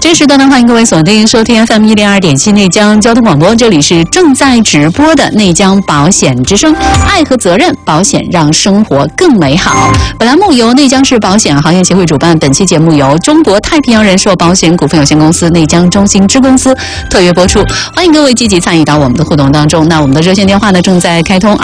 这时段呢，欢迎各位锁定收听 FM102.7内江交通广播，这里是正在直播的内江保险之声，爱和责任，保险让生活更美好。本栏目由内江市保险行业协会主办，本期节目由中国太平洋人寿保险股份有限公司内江中心支公司特约播出。欢迎各位积极参与到我们的互动当中。那我们的热线电话呢正在开通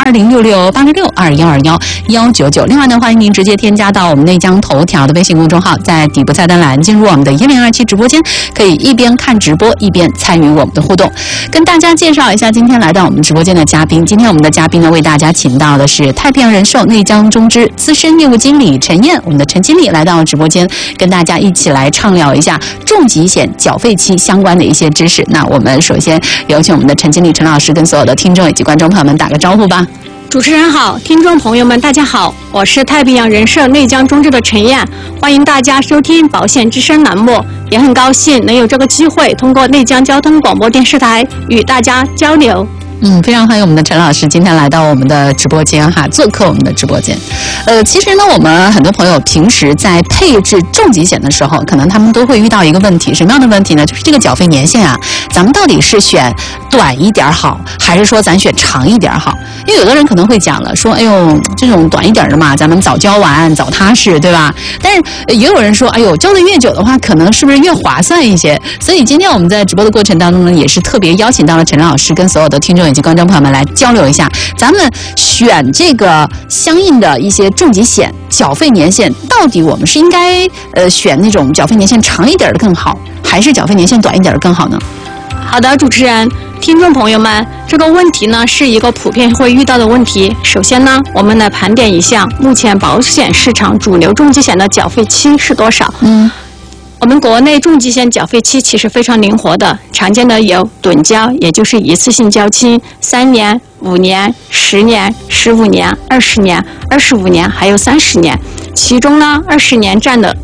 2066-866-2121-199。另外呢，欢迎您直接添加到我们内江头条的微信公众号，在底部菜单栏进入我们的1027直播间，可以一边看直播一边参与我们的互动。跟大家介绍一下今天来到我们直播间的嘉宾。今天我们的嘉宾呢，为大家请到的是太平洋人寿内江中支资深业务经理陈燕，我们的陈经理来到直播间，跟大家一起来畅聊一下重疾险缴费期相关的一些知识。那我们首先有请我们的陈经理陈老师跟所有的听众以及观众朋友们打个招呼吧。 主持人好，听众朋友们大家好，我是太平洋人寿内江中支的陈燕，欢迎大家收听保险之声栏目，也很高兴能有这个机会通过内江交通广播电视台与大家交流。 非常欢迎我们的陈老师今天来到我们的直播间哈，做客我们的直播间。其实呢，我们很多朋友平时在配置重疾险的时候，可能他们都会遇到一个问题，什么样的问题呢？就是这个缴费年限啊，咱们到底是选短一点好，还是说咱选长一点好？因为有的人可能会讲了，说哎呦，这种短一点的嘛，咱们早交完早踏实，对吧？但是也有人说，哎呦，交的越久的话，可能是不是越划算一些？所以今天我们在直播的过程当中呢，也是特别邀请到了陈老师跟所有的听众以及观众朋友们来交流一下，咱们选这个相应的一些重疾险缴费年限，到底我们是应该选那种缴费年限长一点的更好，还是缴费年限短一点的更好呢？ 好的，主持人，听众朋友们，这个问题呢是一个普遍会遇到的问题。首先呢，我们来盘点一下目前保险市场主流重疾险的缴费期是多少。我们国内重疾险缴费期其实非常灵活的，常见的有趸交，也就是一次性交清，3年、5年、10年、15年、20年、25年，还有30年。其中呢，20年占了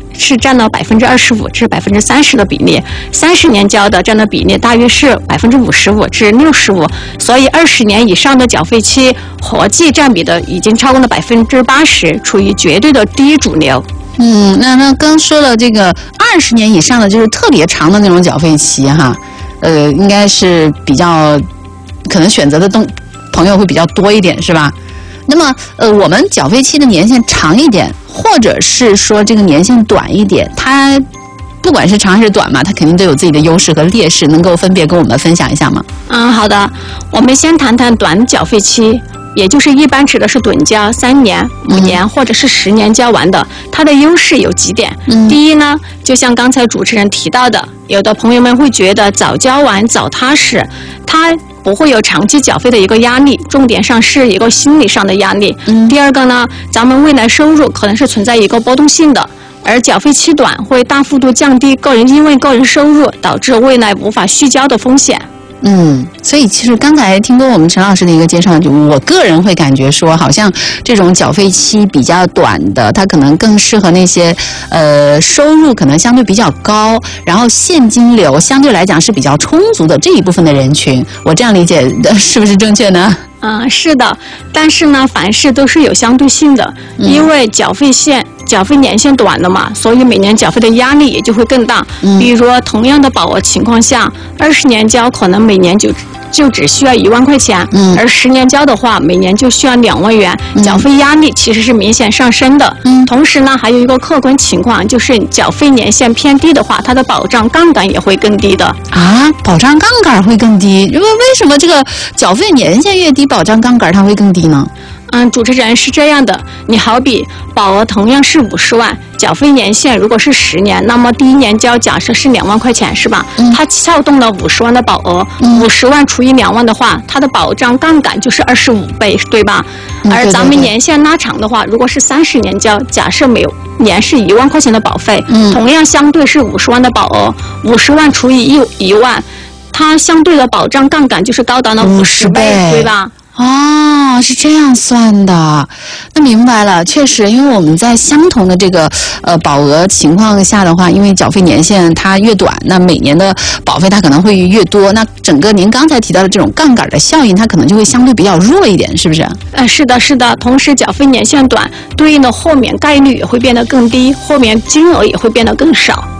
25%至30%的比例，30年交的占的比例大约是55%至65%，所以20年以上的缴费期合计占比的已经超过了80%，处于绝对的低主流。 那刚说了这个20年以上的就是特别长的那种缴费期哈，应该是比较可能选择的朋友会比较多一点，是吧？那么我们缴费期的年限长一点，或者是说这个年限短一点，它不管是长还是短嘛，它肯定都有自己的优势和劣势，能够分别跟我们分享一下吗？ 好的，我们先谈谈短缴费期。也就是一般指的是趸交3年、5年或者是10年交完的，它的优势有几点。第一呢，就像刚才主持人提到的，有的朋友们会觉得早交完早踏实，它不会有长期缴费的一个压力，重点上是一个心理上的压力。第二个呢，咱们未来收入可能是存在一个波动性的，而缴费期短会大幅度降低因为个人收入导致未来无法续交的风险。 所以其实刚才听过我们陈老师的一个介绍，就我个人会感觉说，好像这种缴费期比较短的，它可能更适合那些收入可能相对比较高，然后现金流相对来讲是比较充足的这一部分的人群。我这样理解的是不是正确呢？ 是的，但是呢，凡事都是有相对性的，因为缴费年限短了嘛，所以每年缴费的压力也就会更大。比如说同样的保额情况下，20年交可能每年就只需要1万块钱，而10年交的话，每年就需要2万元，缴费压力其实是明显上升的。同时呢，还有一个客观情况，就是缴费年限偏低的话，它的保障杠杆也会更低的。 保障杠杆会更低？为什么这个缴费年限越低，保障杠杆它会更低呢？ 主持人是这样的，你好比保额同样是50万，缴费年限如果是10年，那么第一年交假设是2万块钱，是吧？它撬动了50万的保额，50万除以2万的话，它的保障杠杆就是25倍，对吧？而咱们年限拉长的话，如果是30年交，假设每年是1万块钱的保费，同样相对是50万的保额，50万除以1万，它相对的保障杠杆就是高达了50倍，对吧？ 是这样算的，那明白了。确实，因为我们在相同的这个保额情况下的话，因为缴费年限它越短，那每年的保费它可能会越多，那整个您刚才提到的这种杠杆的效应，它可能就会相对比较弱一点，是不是？ 是的。同时，缴费年限短，对应的豁免概率也会变得更低，豁免金额也会变得更少。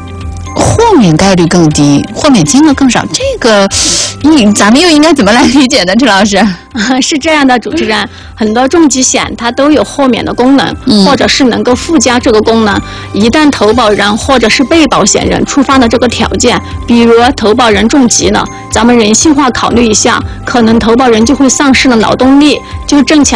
豁免概率更低，豁免金额更少，这个，咱们又应该怎么来理解呢？陈老师？ 是这样的，主持人，很多重疾险它都有豁免的功能，或者是能够附加这个功能。一旦投保人或者是被保险人触犯了这个条件，比如投保人重疾了，咱们人性化考虑一下，可能投保人就会丧失了劳动力，就挣钱